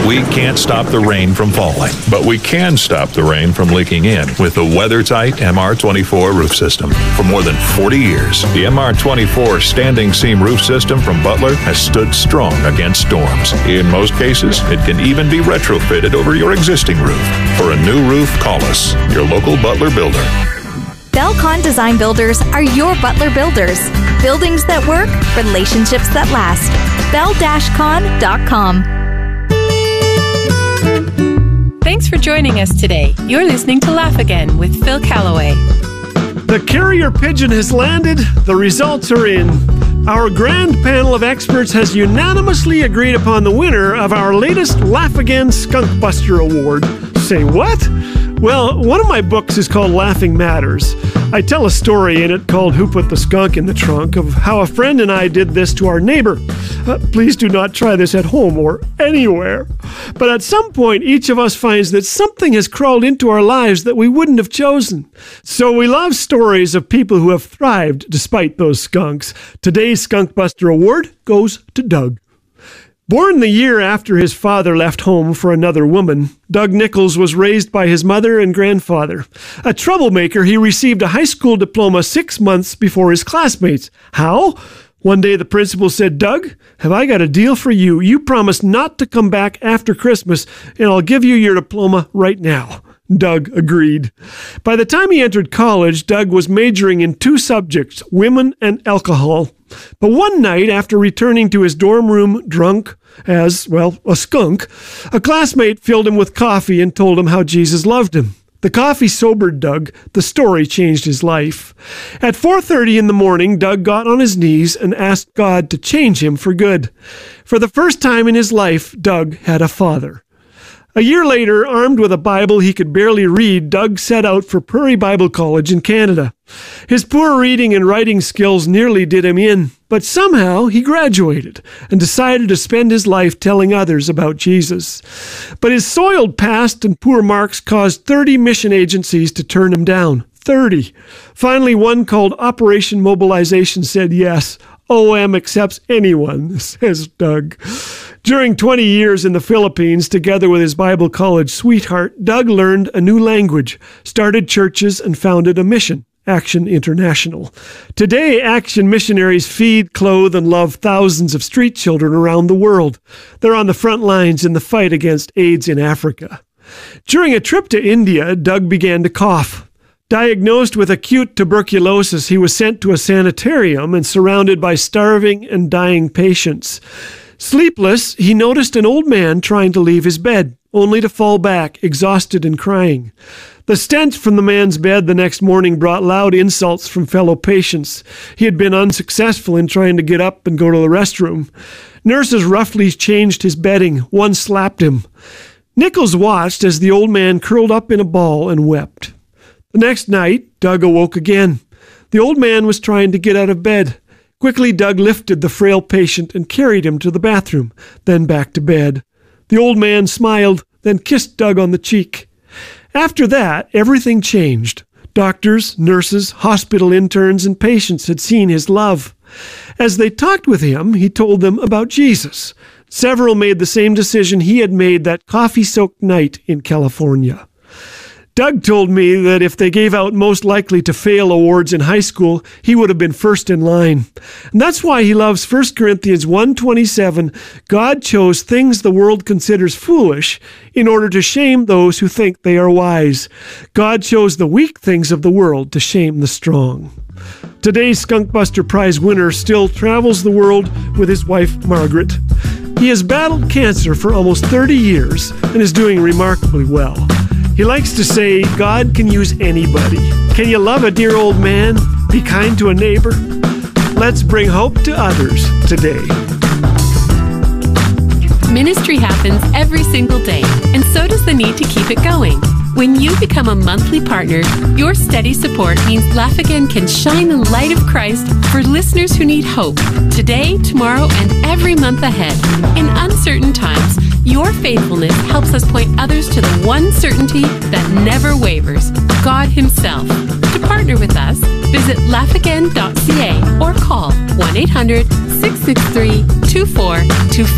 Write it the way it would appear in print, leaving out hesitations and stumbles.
We can't stop the rain from falling, but we can stop the rain from leaking in with the WeatherTight MR24 roof system. For more than 40 years, the MR24 standing seam roof system from Butler has stood strong against storms. In most cases, it can even be retrofitted over your existing roof. For a new roof, call us, your local Butler builder. Belcon Design Builders are your Butler builders. Buildings that work, relationships that last. Bell-con.com. Thanks for joining us today. You're listening to Laugh Again with Phil Callaway. The carrier pigeon has landed. The results are in. Our grand panel of experts has unanimously agreed upon the winner of our latest Laugh Again Skunk Buster Award. Say what? Well, one of my books is called Laughing Matters. I tell a story in it called Who Put the Skunk in the Trunk of how a friend and I did this to our neighbor. Please do not try this at home or anywhere. But at some point, each of us finds that something has crawled into our lives that we wouldn't have chosen. So we love stories of people who have thrived despite those skunks. Today's Skunk Buster Award goes to Doug. Born the year after his father left home for another woman, Doug Nichols was raised by his mother and grandfather. A troublemaker, he received a high school diploma 6 months before his classmates. How? One day the principal said, "Doug, have I got a deal for you. You promise not to come back after Christmas, and I'll give you your diploma right now." Doug agreed. By the time he entered college, Doug was majoring in 2 subjects, women and alcohol. But one night, after returning to his dorm room drunk as, well, a skunk, a classmate filled him with coffee and told him how Jesus loved him. The coffee sobered Doug. The story changed his life. At 4:30 in the morning, Doug got on his knees and asked God to change him for good. For the first time in his life, Doug had a father. A year later, armed with a Bible he could barely read, Doug set out for Prairie Bible College in Canada. His poor reading and writing skills nearly did him in, but somehow he graduated and decided to spend his life telling others about Jesus. But his soiled past and poor marks caused 30 mission agencies to turn him down. 30. Finally, one called Operation Mobilization said yes. OM accepts anyone, says Doug. During 20 years in the Philippines, together with his Bible college sweetheart, Doug learned a new language, started churches, and founded a mission, Action International. Today, Action missionaries feed, clothe, and love thousands of street children around the world. They're on the front lines in the fight against AIDS in Africa. During a trip to India, Doug began to cough. Diagnosed with acute tuberculosis, he was sent to a sanitarium and surrounded by starving and dying patients. Sleepless, he noticed an old man trying to leave his bed, only to fall back, exhausted and crying. The stench from the man's bed the next morning brought loud insults from fellow patients. He had been unsuccessful in trying to get up and go to the restroom. Nurses roughly changed his bedding. One slapped him. Nichols watched as the old man curled up in a ball and wept. The next night, Doug awoke again. The old man was trying to get out of bed. Quickly, Doug lifted the frail patient and carried him to the bathroom, then back to bed. The old man smiled, then kissed Doug on the cheek. After that, everything changed. Doctors, nurses, hospital interns, and patients had seen his love. As they talked with him, he told them about Jesus. Several made the same decision he had made that coffee-soaked night in California. Doug told me that if they gave out most likely to fail awards in high school, he would have been first in line. And that's why he loves 1 Corinthians 1:27. God chose things the world considers foolish in order to shame those who think they are wise. God chose the weak things of the world to shame the strong. Today's Skunk Buster Prize winner still travels the world with his wife, Margaret. He has battled cancer for almost 30 years and is doing remarkably well. He likes to say, God can use anybody. Can you love a dear old man? Be kind to a neighbor? Let's bring hope to others today. Ministry happens every single day, and so does the need to keep it going. When you become a monthly partner, your steady support means Laugh Again can shine the light of Christ for listeners who need hope today, tomorrow, and every month ahead. In uncertain times, your faithfulness helps us point others to the one certainty that never wavers, God Himself. To partner with us, visit laughagain.ca or call 1-800-663-2425.